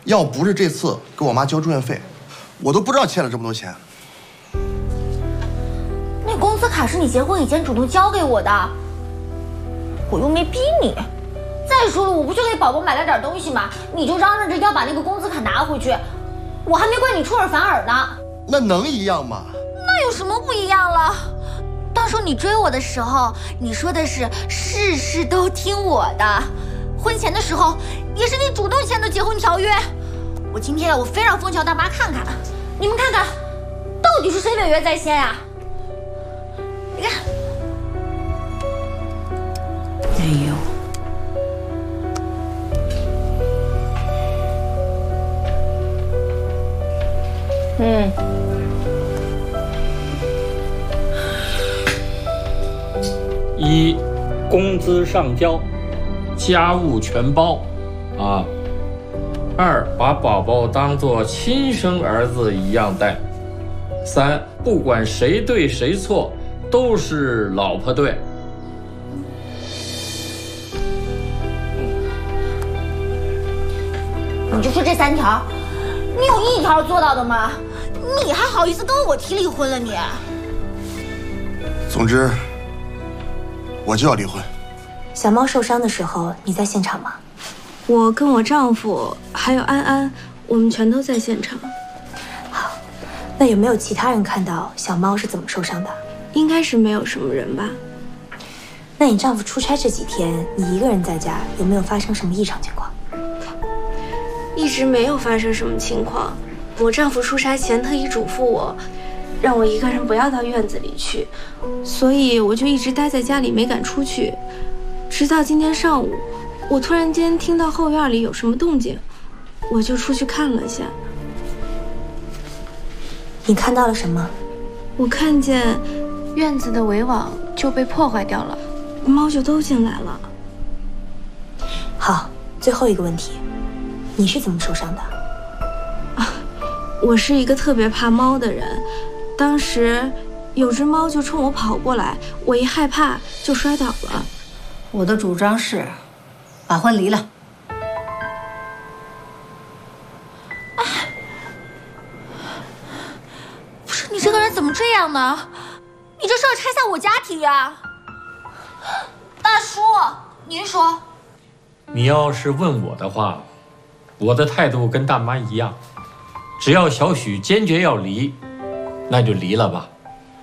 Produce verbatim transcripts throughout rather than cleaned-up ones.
要不是这次给我妈交住院费，我都不知道欠了这么多钱。 那工资卡是你结婚以前主动交给我的，我又没逼你。再说了，我不就给宝宝买了点东西吗？你就嚷嚷着要把那个工资卡拿回去，我还没怪你出尔反尔呢。 那能一样吗？ 那有什么不一样了？当初你追我的时候，你说的是事事都听我的，婚前的时候也是你主动签的结婚条约。我今天我非让枫桥大妈看看，你们看看，到底是谁违约在先呀？你看， 哎呦， 嗯， 一，工资上交，家务全包，啊。二，把宝宝当作亲生儿子一样待。三，不管谁对谁错，都是老婆对。 你就说这三条，你有一条做到的吗？你还好意思跟我提离婚了你？ 总之，我就要离婚。 小猫受伤的时候，你在现场吗？ 我跟我丈夫还有安安，我们全都在现场。 好，那有没有其他人看到小猫是怎么受伤的？ 应该是没有什么人吧。 那你丈夫出差这几天，你一个人在家，有没有发生什么异常情况？ 一直没有发生什么情况。我丈夫出差前特意嘱咐我，让我一个人不要到院子里去，所以我就一直待在家里没敢出去。直到今天上午，我突然间听到后院里有什么动静，我就出去看了下。 你看到了什么？ 我看见院子的围网就被破坏掉了，猫就都进来了。 好，最后一个问题，你是怎么受伤的？ 啊，我是一个特别怕猫的人，当时有只猫就冲我跑过来，我一害怕就摔倒了。 我的主张是把婚离了。 不是你这个人怎么这样呢？你这是要拆散我家庭呀！大叔，您说。 你要是问我的话，我的态度跟大妈一样，只要小许坚决要离，那就离了吧。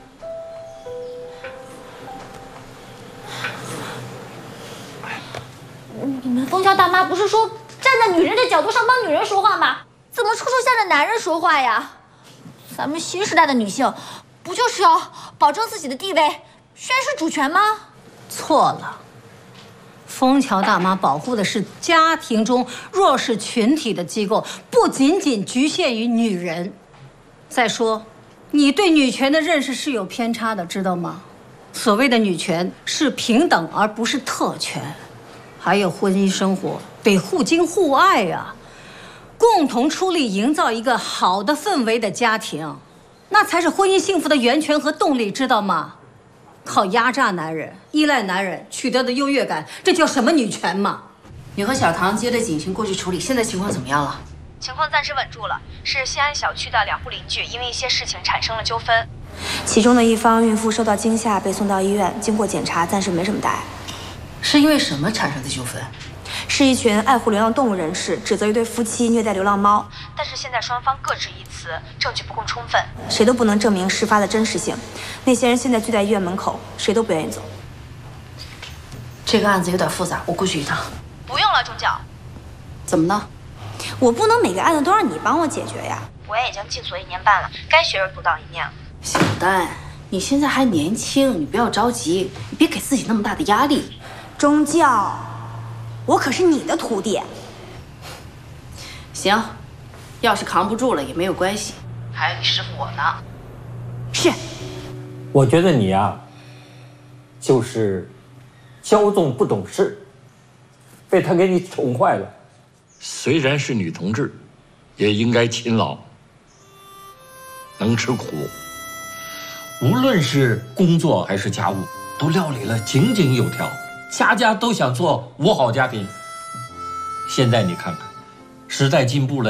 你们枫桥大妈不是说站在女人的角度上帮女人说话吗？怎么处处向着男人说话呀？咱们新时代的女性，不就是要保证自己的地位，宣示主权吗？ 错了，枫桥大妈保护的是家庭中弱势群体的机构，不仅仅局限于女人。再说，你对女权的认识是有偏差的，知道吗？所谓的女权是平等，而不是特权。还有婚姻生活得互敬互爱呀，共同出力营造一个好的氛围的家庭，那才是婚姻幸福的源泉和动力，知道吗？靠压榨男人、依赖男人取得的优越感，这叫什么女权嘛？ 你和小唐接着警情过去处理，现在情况怎么样了？ 情况暂时稳住了，是西安小区的两户邻居因为一些事情产生了纠纷， 其中的一方孕妇受到惊吓被送到医院，经过检查暂时没什么大碍。 是因为什么产生的纠纷？ 是一群爱护流浪动物人士指责一对夫妻虐待流浪猫， 但是现在双方各执一词，证据不够充分， 谁都不能证明事发的真实性。那些人现在聚在医院门口，谁都不愿意走。 这个案子有点复杂，我过去一趟。 不用了，钟教。 怎么了？ 我不能每个案子都让你帮我解决呀。 我也已经进所一年半了，该学而独当一面了。 小丹，你现在还年轻，你不要着急，你别给自己那么大的压力。 钟教，我可是你的徒弟。 行，要是扛不住了也没有关系，还有你师傅我呢。 是。 我觉得你呀，就是骄纵不懂事，被他给你宠坏了。虽然是女同志，也应该勤劳，能吃苦。无论是工作还是家务，都料理了井井有条。家家都想做五好家庭。现在你看看，时代进步了。